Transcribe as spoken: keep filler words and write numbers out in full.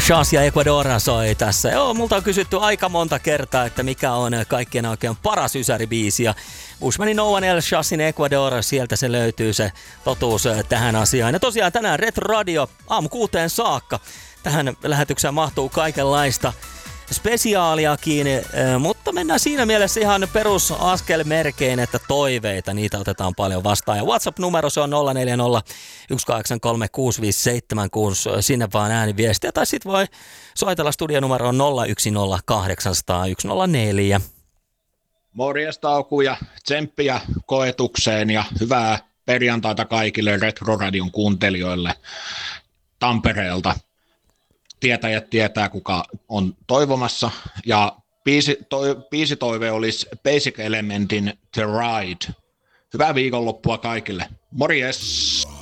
Shaz ja Ecuador soi tässä. Joo, multa on kysytty aika monta kertaa, että mikä on kaikkien oikein paras ysäribiisi. Ja Bushmanin No One Else, Shazin Ecuador, sieltä se löytyy se totuus tähän asiaan. Ja tosiaan tänään Retro Radio aamu kuuteen saakka. Tähän lähetykseen mahtuu kaikenlaista spesiaaliakin, mutta mennään siinä mielessä ihan perusaskelmerkein, että toiveita, niitä otetaan paljon vastaan. Ja WhatsApp-numero se on nolla neljä nolla yksi kahdeksan kolme kuusi viisi seitsemän kuusi, sinne vaan ääniviestiä, tai sit voi soitella studionumeroon nolla yksi nolla kahdeksan nolla nolla yksi nolla neljä. Morjesta Aku ja tsemppiä koetukseen ja hyvää perjantaita kaikille Retro Radion kuuntelijoille Tampereelta. Tietäjät tietää, kuka on toivomassa, ja biisi, toi, biisitoive olisi Basic Elementin The Ride. Hyvää viikonloppua kaikille. Morjes!